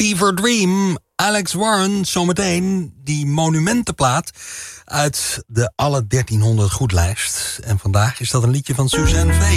Fever Dream, Alex Warren, zometeen die monumentenplaat uit de alle 1300 goedlijst. En vandaag is dat een liedje van Suzanne Vega.